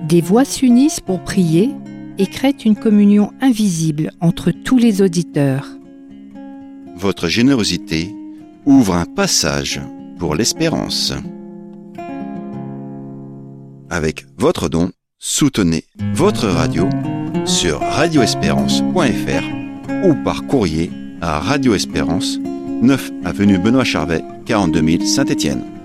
Des voix s'unissent pour prier et créent une communion invisible entre tous les auditeurs. Votre générosité ouvre un passage pour l'espérance. Avec votre don, soutenez votre radio sur radioespérance.fr ou par courrier à Radio Espérance, 9 avenue Benoît Charvet, 42 000 Saint-Étienne.